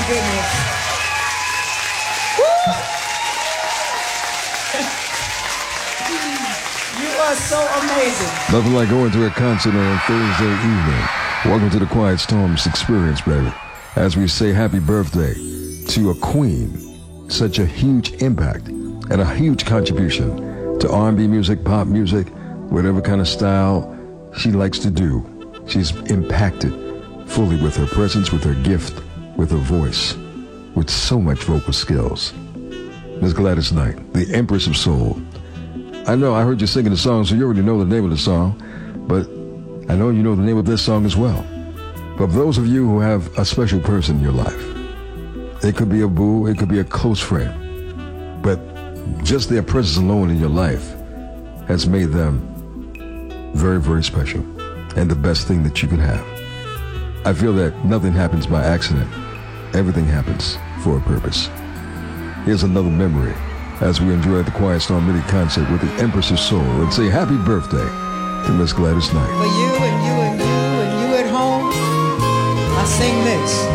goodness. You are so amazing. Nothing like going to a concert on a Thursday evening. Welcome to the Quiet Storms experience, baby. As we say happy birthday to a queen. Such a huge impact and a huge contribution to R&B music, pop music, whatever kind of style she likes to do. She's impacted fully with her presence, with her gift, with her voice, with so much vocal skills. Ms. Gladys Knight, the Empress of Soul. I know I heard you singing the song, so you already know the name of the song, but I know you know the name of this song as well. But for those of you who have a special person in your life, it could be a boo, it could be a close friend, but just their presence alone in your life has made them very, very special and the best thing that you can have. I feel that nothing happens by accident. Everything happens for a purpose. Here's another memory as we enjoy the Quiet Storm mini concert with the Empress of Soul and say happy birthday to Miss Gladys Knight. For you and you and you and you at home, I sing this.